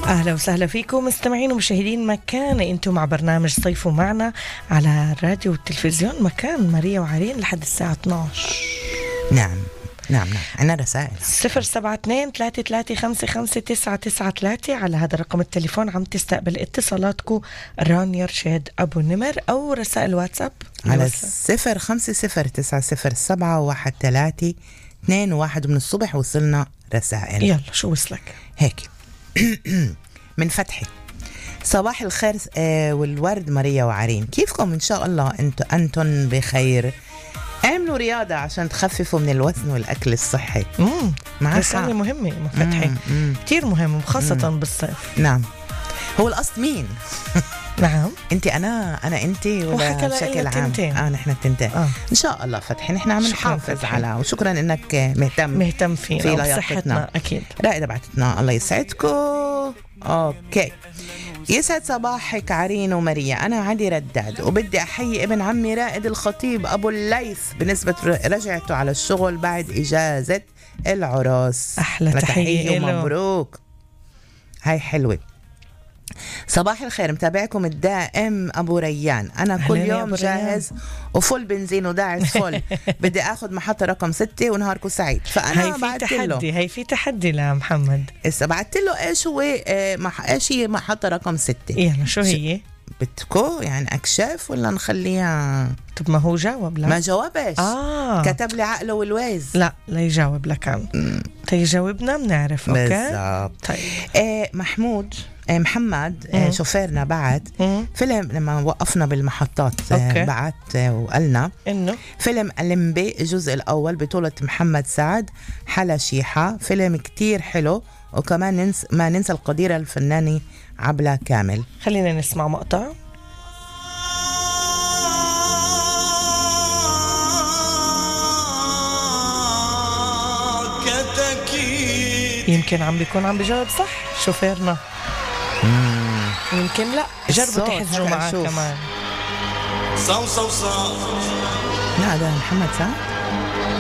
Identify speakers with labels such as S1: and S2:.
S1: أهلا وسهلا فيكم مستمعين ومشاهدين مكان. أنتم مع برنامج صيفوا معنا على الراديو والتلفزيون مكان ماريا وعرين لحد الساعة 12.
S2: نعم عنا رسائل
S1: 072-335-5993 على هذا رقم التليفون عم تستقبل اتصالاتكم رانيا رشاد أبو نمر أو رسائل واتساب
S2: على 05067131 من الصبح. وصلنا رسائل.
S1: يلا شو وصلك
S2: هيك من فتحي. صباح الخير والورد ماريا وعرين، كيفكم؟ إن شاء الله أنتم بخير. اعملوا رياضة عشان تخففوا من الوزن والأكل الصحي.
S1: رسالة مهمة فتحي، كتير مهم خاصة بالصيف.
S2: نعم. هو القصد مين؟
S1: نعم
S2: انت انا انت ولا بشكل عام؟ نحن التنتين. ان شاء الله فتحي، نحن عم نحافظ على، وشكرا انك مهتم فينا وصحتنا. اكيد رائدة بعتتنا الله يسعدكم. اوكي، يسعد صباحك عرين وماريا. أنا علي رداد وبدي أحيي ابن عمي رائد الخطيب أبو الليث بنسبة رجعته على الشغل بعد إجازة العراس.
S1: أحلى تحية
S2: ومبروك. هاي حلوة. صباح الخير، متابعكم الدائم أبو ريان. أنا كل يوم جاهز وفل بنزين وداعس فل. بدي أخذ محطة رقم 6 ونهاركم سعيد. فأنا
S1: هي في تحدي لمحمد.
S2: إسا بعت له إيش هو إيش هي محطة رقم 6؟
S1: يعني شو هي؟
S2: بدكو يعني أكشف ولا نخليها؟
S1: طب ما هو جاوب. لا
S2: ما جاوبش. كتب لي عقله والويز.
S1: لا يجاوب لكان. تيجاوبنا بنعرف. أوكي
S2: بالضبط. طيب محمود محمد شوفيرنا بعت فيلم لما وقفنا بالمحطات. بعت وقالنا إنه فيلم اللمبي الجزء الأول بطولة محمد سعد حلا شيحة. فيلم كتير حلو، وكمان ما ننسى القديرة الفنانة عبلة كامل.
S1: خلينا نسمع مقطع. يمكن عم بيكون عم بيجاوب صح شوفيرنا. يمكن لا. جربوا تحزروا معاه كمان.
S2: لا ده محمد سعد.